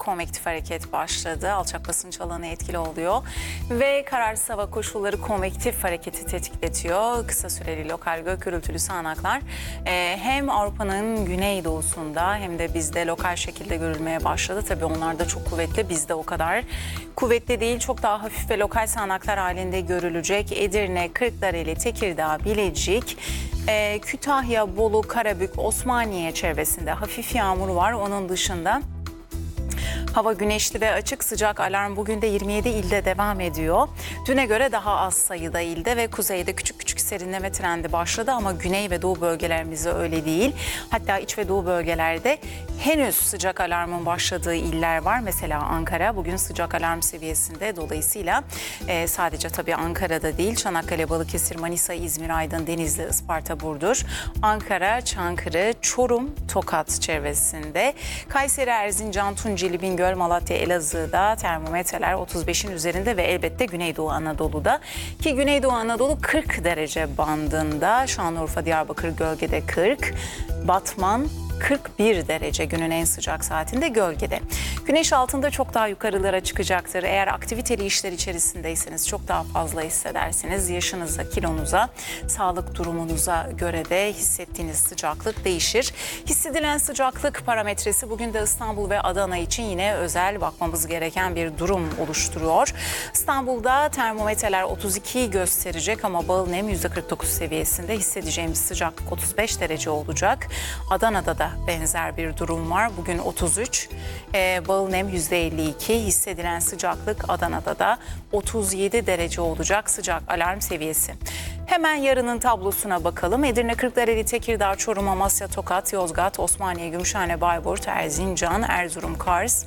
konvektif hareket başladı. Alçak basınç alanı etkili oluyor ve kararsız hava koşulları konvektif hareketi tetikletiyor. Kısa süreli lokal gök gürültülü sağanaklar hem Avrupa'nın güneydoğusunda hem de bizde lokal şekilde görülmeye başladı. Tabii onlar da çok kuvvetli, bizde o kadar kuvvetli değil. Çok daha hafif ve lokal sağanaklar halinde görülecek. Edirne, Kırklareli, Tekirdağ, Bilecik, Kütahya, Bolu, Karabük, Osmaniye çevresinde hafif yağmur var. Onun dışında hava güneşli ve açık, sıcak alarm bugün de 27 ilde devam ediyor. Düne göre daha az sayıda ilde ve kuzeyde küçük küçük serinleme trendi başladı ama güney ve doğu bölgelerimizde öyle değil. Hatta iç ve doğu bölgelerde henüz sıcak alarmın başladığı iller var. Mesela Ankara bugün sıcak alarm seviyesinde, dolayısıyla sadece tabii Ankara'da değil, Çanakkale, Balıkesir, Manisa, İzmir, Aydın, Denizli, Isparta, Burdur, Ankara, Çankırı, Çorum, Tokat çevresinde, Kayseri, Erzincan, Tunceli, Bingöl, Malatya, Elazığ'da termometreler 35'in üzerinde ve elbette Güneydoğu Anadolu'da, ki Güneydoğu Anadolu 40 derece bandında. Şanlıurfa, Diyarbakır gölgede 40, Batman 41 derece günün en sıcak saatinde gölgede. Güneş altında çok daha yukarılara çıkacaktır. Eğer aktiviteli işler içerisindeyseniz çok daha fazla hissedersiniz. Yaşınıza, kilonuza, sağlık durumunuza göre de hissettiğiniz sıcaklık değişir. Hissedilen sıcaklık parametresi bugün de İstanbul ve Adana için yine özel bakmamız gereken bir durum oluşturuyor. İstanbul'da termometreler 32'yi gösterecek ama bağıl nem %49 seviyesinde, hissedeceğimiz sıcaklık 35 derece olacak. Adana'da da benzer bir durum var. Bugün 33, bağıl nem %52, hissedilen sıcaklık Adana'da da 37 derece olacak sıcak alarm seviyesi. Hemen yarının tablosuna bakalım. Edirne, Kırklareli, Tekirdağ, Çorum, Amasya, Tokat, Yozgat, Osmaniye, Gümüşhane, Bayburt, Erzincan, Erzurum, Kars,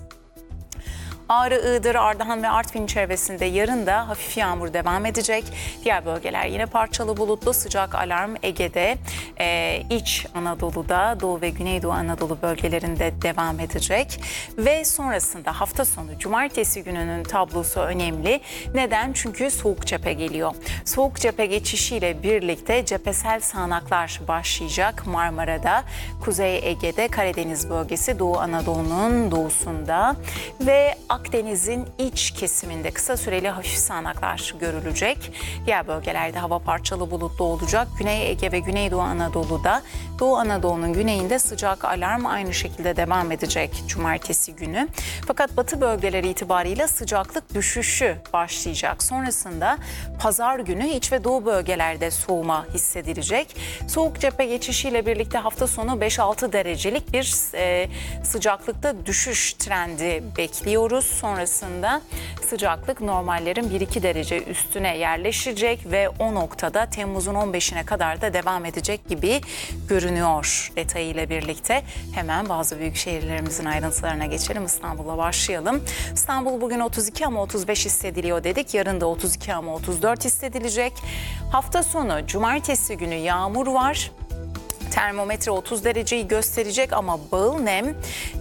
Ağrı, Iğdır, Ardahan ve Artvin çevresinde yarın da hafif yağmur devam edecek. Diğer bölgeler yine parçalı bulutlu, sıcak alarm Ege'de, İç Anadolu'da, Doğu ve Güneydoğu Anadolu bölgelerinde devam edecek. Ve sonrasında hafta sonu cumartesi gününün tablosu önemli. Neden? Çünkü soğuk cephe geliyor. Soğuk cephe geçişiyle birlikte cephesel sağanaklar başlayacak Marmara'da, Kuzey Ege'de, Karadeniz bölgesi, Doğu Anadolu'nun doğusunda ve Akdeniz'in iç kesiminde kısa süreli hafif sağanaklar görülecek. Diğer bölgelerde hava parçalı bulutlu olacak. Güney Ege ve Güneydoğu Anadolu'da, Doğu Anadolu'nun güneyinde sıcak alarm aynı şekilde devam edecek cumartesi günü. Fakat batı bölgeleri itibariyle sıcaklık düşüşü başlayacak. Sonrasında pazar günü iç ve doğu bölgelerde soğuma hissedilecek. Soğuk cephe geçişiyle birlikte hafta sonu 5-6 derecelik bir sıcaklıkta düşüş trendi bekliyoruz. Sonrasında sıcaklık normallerin 1-2 derece üstüne yerleşecek ve o noktada Temmuz'un 15'ine kadar da devam edecek gibi görünüyor detayıyla birlikte. Hemen bazı büyük şehirlerimizin ayrıntılarına geçelim. İstanbul'la başlayalım. İstanbul bugün 32 ama 35 hissediliyor dedik. Yarın da 32 ama 34 hissedilecek. Hafta sonu cumartesi günü yağmur var. Termometre 30 dereceyi gösterecek ama bağıl nem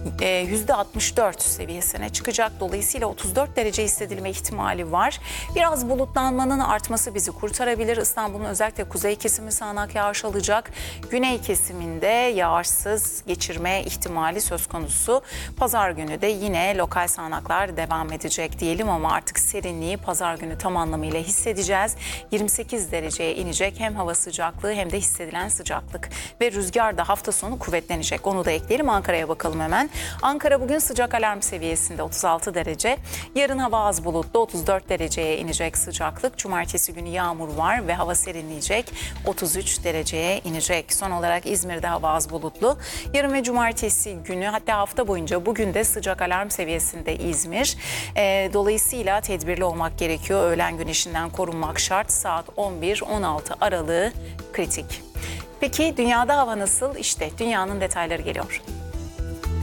%64 seviyesine çıkacak. Dolayısıyla 34 derece hissedilme ihtimali var. Biraz bulutlanmanın artması bizi kurtarabilir. İstanbul'un özellikle kuzey kesimi sağanak yağış alacak. Güney kesiminde yağışsız geçirme ihtimali söz konusu. Pazar günü de yine lokal sağanaklar devam edecek diyelim ama artık serinliği pazar günü tam anlamıyla hissedeceğiz. 28 dereceye inecek hem hava sıcaklığı hem de hissedilen sıcaklık. Ve rüzgar da hafta sonu kuvvetlenecek. Onu da ekleyelim. Ankara'ya bakalım hemen. Ankara bugün sıcak alarm seviyesinde 36 derece. Yarın hava az bulutlu 34 dereceye inecek sıcaklık. Cumartesi günü yağmur var ve hava serinleyecek. 33 dereceye inecek. Son olarak İzmir'de hava az bulutlu. Yarın ve cumartesi günü, hatta hafta boyunca bugün de sıcak alarm seviyesinde İzmir. Dolayısıyla tedbirli olmak gerekiyor. Öğlen güneşinden korunmak şart. Saat 11-16 aralığı kritik. Peki dünyada hava nasıl? İşte dünyanın detayları geliyor.